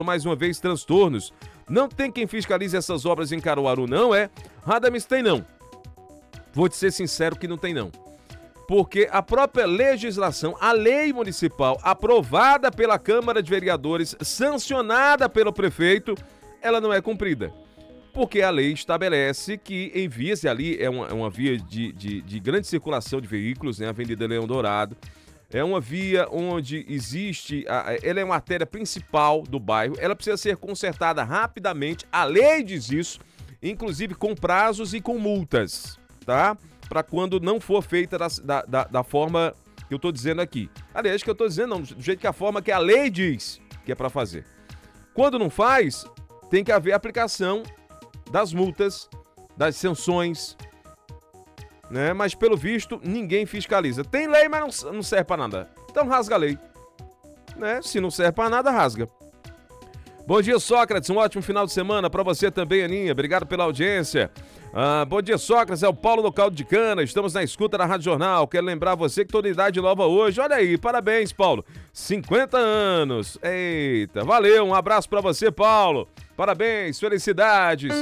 mais uma vez transtornos. Não tem quem fiscalize essas obras em Caruaru, não é? Radames, tem não. Vou te ser sincero que não tem não. Porque a própria legislação, a lei municipal aprovada pela Câmara de Vereadores, sancionada pelo prefeito, ela não é cumprida. Porque a lei estabelece que em vias, e ali é uma via de grande circulação de veículos, né? A Avenida Leão Dourado, é uma via onde existe, ela é uma artéria principal do bairro, ela precisa ser consertada rapidamente, a lei diz isso, inclusive com prazos e com multas, tá? Para quando não for feita da forma que eu tô dizendo aqui. Aliás, que eu tô dizendo não, do jeito que a forma que a lei diz que é para fazer. Quando não faz, tem que haver aplicação das multas, das sanções, né? Mas pelo visto, ninguém fiscaliza. Tem lei, mas não serve para nada. Então rasga a lei, né? Se não serve para nada, rasga. Bom dia, Sócrates. Um ótimo final de semana para você também, Aninha. Obrigado pela audiência. Bom dia, Sócrates. É o Paulo do Caldo de Cana. Estamos na escuta da Rádio Jornal. Quero lembrar você que toda idade nova hoje. Olha aí, parabéns, Paulo. 50 anos. Eita, valeu. Um abraço para você, Paulo. Parabéns, felicidades.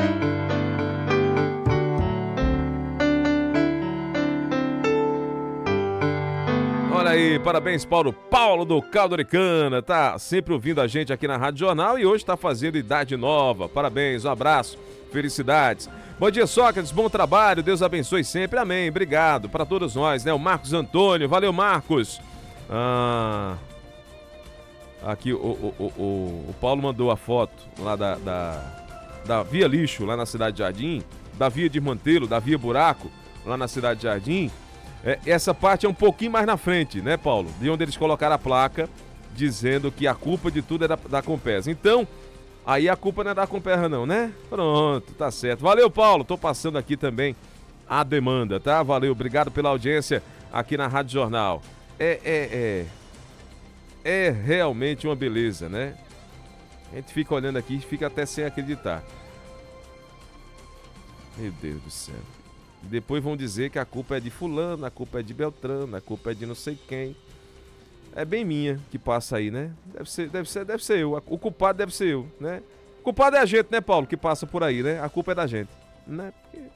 Olha aí, parabéns, Paulo. Paulo do Caldo de Cana, tá sempre ouvindo a gente aqui na Rádio Jornal e hoje tá fazendo idade nova. Parabéns, um abraço, felicidades. Bom dia, Sócrates, bom trabalho, Deus abençoe sempre, amém. Obrigado para todos nós, né? O Marcos Antônio, valeu, Marcos. Aqui o Paulo mandou a foto lá da Via Lixo, lá na Cidade de Jardim, da Via de Mantelo, da Via Buraco, lá na Cidade de Jardim. Essa parte é um pouquinho mais na frente, né, Paulo? De onde eles colocaram a placa dizendo que a culpa de tudo é da Compesa. Então, aí a culpa não é da Compesa não, né? Pronto, tá certo. Valeu, Paulo. Tô passando aqui também a demanda, tá? Valeu, obrigado pela audiência aqui na Rádio Jornal. É realmente uma beleza, né? A gente fica olhando aqui e fica até sem acreditar. Meu Deus do céu. Depois vão dizer que a culpa é de fulano, a culpa é de Beltrano, a culpa é de não sei quem. É bem minha que passa aí, né? Deve ser eu. O culpado deve ser eu, né? O culpado é a gente, né, Paulo, que passa por aí, né? A culpa é da gente, né?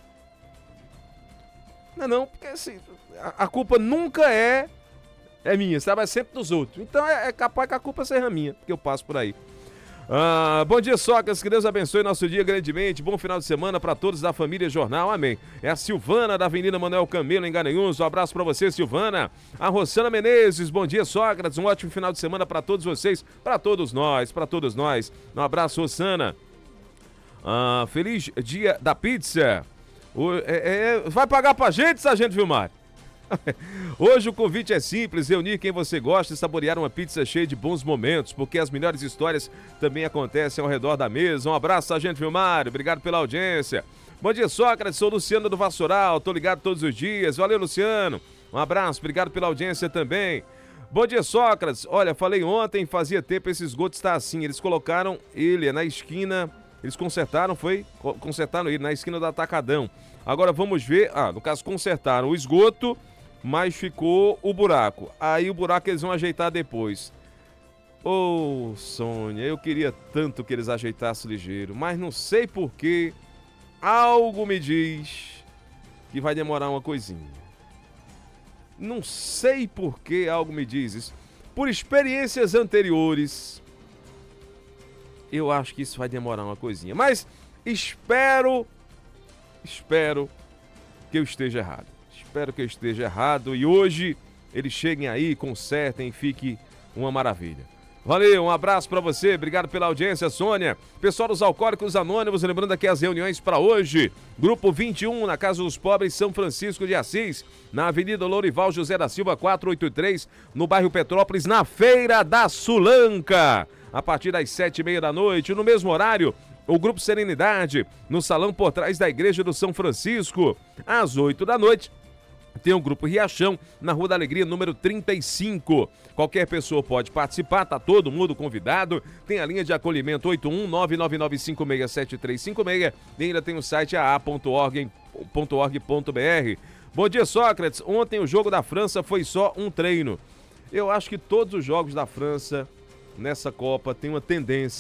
Porque assim, a culpa nunca é minha, sabe? É sempre dos outros. Então é capaz que a culpa seja minha, porque eu passo por aí. Bom dia, Sócrates, que Deus abençoe nosso dia grandemente, bom final de semana para todos da família Jornal, amém. É a Silvana da Avenida Manuel Camelo em Garanhuns, um abraço para você, Silvana. A Rossana Menezes, bom dia, Sócrates, um ótimo final de semana para todos vocês, para todos nós, um abraço, Rossana. Feliz dia da pizza. Vai pagar pra gente, Sargento Vilmar? Hoje o convite é simples, reunir quem você gosta e saborear uma pizza cheia de bons momentos, porque as melhores histórias também acontecem ao redor da mesa. Um abraço, Sargento Vilmário, obrigado pela audiência. Bom dia, Sócrates, sou Luciano do Vassoural, tô ligado todos os dias. Valeu, Luciano, um abraço, obrigado pela audiência também. Bom dia, Sócrates, olha, falei ontem, fazia tempo esse esgoto está assim, eles colocaram ele na esquina, eles consertaram ele na esquina do Atacadão. Agora vamos ver, no caso consertaram o esgoto, mas ficou o buraco. Aí o buraco eles vão ajeitar depois. Ô, Sônia, eu queria tanto que eles ajeitassem ligeiro, mas não sei por que algo me diz que vai demorar uma coisinha. Não sei por que algo me diz isso. Por experiências anteriores, eu acho que isso vai demorar uma coisinha. Mas espero que eu esteja errado. Espero que eu esteja errado e hoje eles cheguem aí, consertem e fique uma maravilha. Valeu, um abraço pra você, obrigado pela audiência, Sônia. Pessoal dos Alcoólicos Anônimos, lembrando aqui as reuniões para hoje. Grupo 21, na Casa dos Pobres, São Francisco de Assis, na Avenida Lourival José da Silva, 483, no bairro Petrópolis, na Feira da Sulanca. A partir das 7h30 da noite, no mesmo horário, o Grupo Serenidade, no salão por trás da Igreja do São Francisco, às 8 da noite. Tem o Grupo Riachão, na Rua da Alegria, número 35. Qualquer pessoa pode participar, tá todo mundo convidado. Tem a linha de acolhimento 81999567356 e ainda tem o site aa.org.br. Bom dia, Sócrates. Ontem o jogo da França foi só um treino. Eu acho que todos os jogos da França nessa Copa têm uma tendência